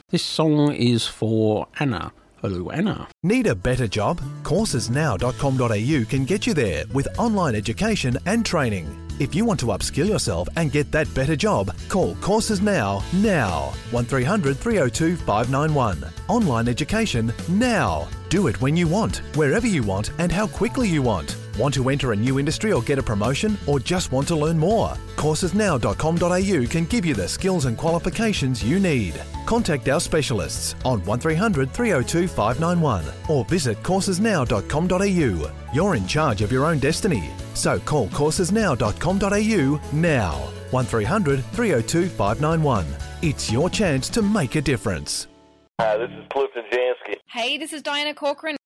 This song is for Anna. Hello, Anna. Need a better job? Coursesnow.com.au can get you there with online education and training. If you want to upskill yourself and get that better job, call Courses Now. 1300 302 591. Online education now. Do it when you want, wherever you want and how quickly you want. Want to enter a new industry or get a promotion, or just want to learn more? Coursesnow.com.au can give you the skills and qualifications you need. Contact our specialists on 1300 302 591 or visit coursesnow.com.au. You're in charge of your own destiny. So call coursesnow.com.au now. 1300 302 591. It's your chance to make a difference. Hi, this is Clifton Jansky. Hey, this is Diana Corcoran.